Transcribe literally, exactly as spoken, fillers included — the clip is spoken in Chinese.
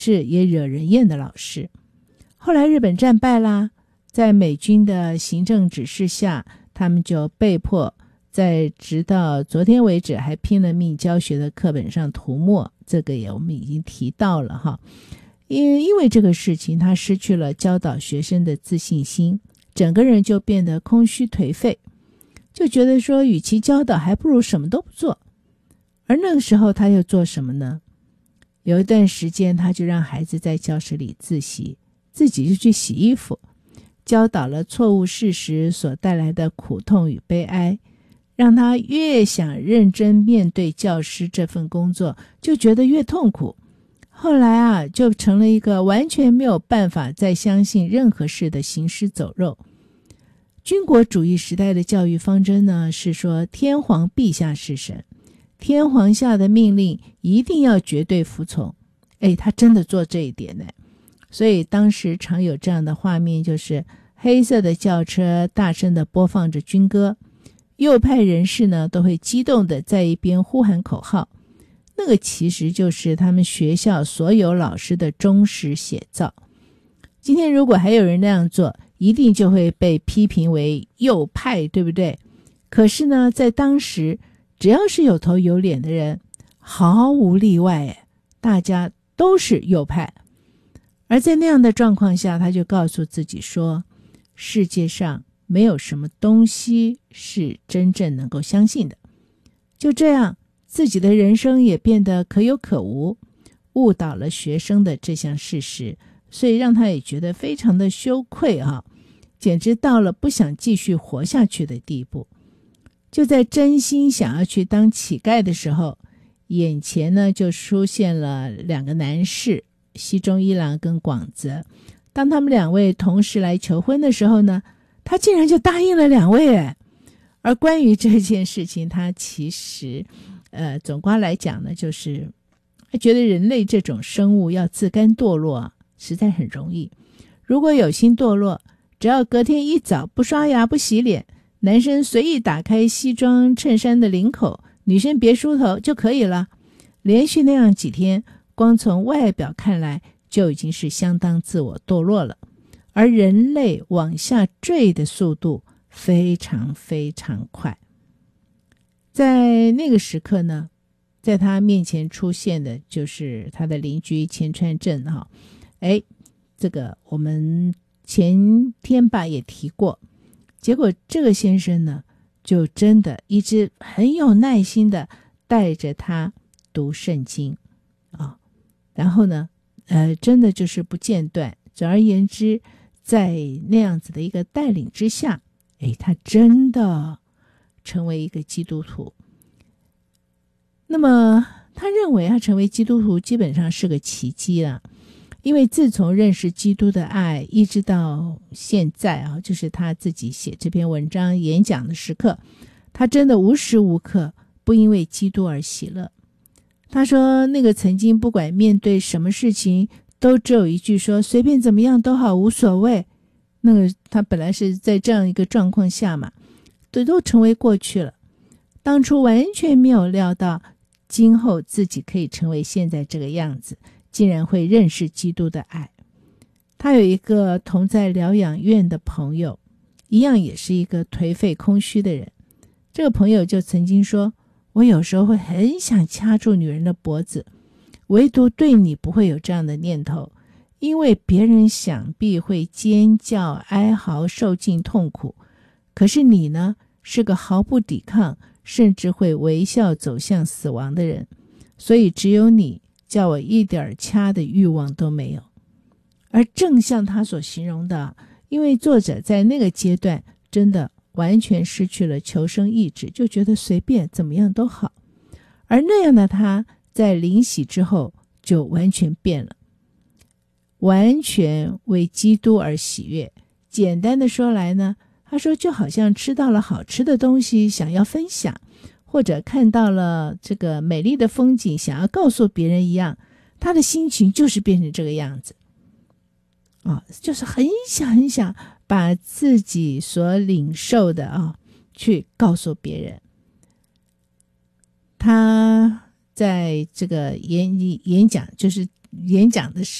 是也惹人厌的老师。后来日本战败啦，在美军的行政指示下，他们就被迫在直到昨天为止还拼了命教学的课本上涂墨，这个也我们已经提到了哈。因因为这个事情，他失去了教导学生的自信心，整个人就变得空虚颓废，就觉得说与其教导还不如什么都不做。而那个时候他又做什么呢？有一段时间他就让孩子在教室里自习，自己就去洗衣服，教导了错误事实所带来的苦痛与悲哀，让他越想认真面对教师这份工作，就觉得越痛苦。后来啊，就成了一个完全没有办法再相信任何事的行尸走肉。军国主义时代的教育方针呢，是说天皇陛下是神，天皇下的命令一定要绝对服从。诶，他真的做这一点呢。所以当时常有这样的画面，就是黑色的轿车大声地播放着军歌，右派人士呢都会激动地在一边呼喊口号，那个其实就是他们学校所有老师的忠实写照。今天如果还有人那样做，一定就会被批评为右派，对不对？可是呢，在当时只要是有头有脸的人，毫无例外，大家都是右派。而在那样的状况下，他就告诉自己说，世界上没有什么东西是真正能够相信的。就这样，自己的人生也变得可有可无，误导了学生的这项事实，所以让他也觉得非常的羞愧啊，简直到了不想继续活下去的地步。就在真心想要去当乞丐的时候，眼前呢就出现了两个男士，西中一郎跟广泽。当他们两位同时来求婚的时候呢，他竟然就答应了两位哎。而关于这件事情，他其实呃，总括来讲呢，就是他觉得人类这种生物要自甘堕落实在很容易。如果有心堕落，只要隔天一早不刷牙不洗脸，男生随意打开西装衬衫的领口，女生别梳头就可以了。连续那样几天，光从外表看来就已经是相当自我堕落了。而人类往下坠的速度非常非常快。在那个时刻呢，在他面前出现的就是他的邻居前川正哈。哎，这个我们前天吧也提过，结果这个先生呢，就真的一直很有耐心的带着他读圣经啊，然后呢，呃，真的就是不间断。总而言之，在那样子的一个带领之下，哎，他真的成为一个基督徒。那么他认为他成为基督徒基本上是个奇迹了，因为自从认识基督的爱一直到现在啊，就是他自己写这篇文章演讲的时刻，他真的无时无刻不因为基督而喜乐。他说那个曾经不管面对什么事情都只有一句说随便怎么样都好无所谓，那个他本来是在这样一个状况下嘛，都都成为过去了。当初完全没有料到今后自己可以成为现在这个样子，竟然会认识基督的爱。他有一个同在疗养院的朋友，一样也是一个颓废空虚的人。这个朋友就曾经说，我有时候会很想掐住女人的脖子，唯独对你不会有这样的念头，因为别人想必会尖叫哀嚎受尽痛苦，可是你呢，是个毫不抵抗甚至会微笑走向死亡的人，所以只有你叫我一点掐的欲望都没有。而正像他所形容的，因为作者在那个阶段真的完全失去了求生意志，就觉得随便怎么样都好。而那样的他在临洗之后就完全变了，完全为基督而喜悦。简单的说来呢，他说就好像吃到了好吃的东西想要分享，或者看到了这个美丽的风景想要告诉别人一样，他的心情就是变成这个样子啊，就是很想很想把自己所领受的啊去告诉别人。他在这个演演讲，就是演讲的